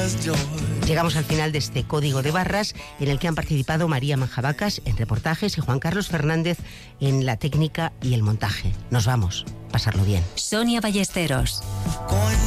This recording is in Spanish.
Llegamos al final de este código de barras en el que han participado María Manjabacas en reportajes y Juan Carlos Fernández en la técnica y el montaje. Nos vamos. Pasarlo bien. Sonia Ballesteros.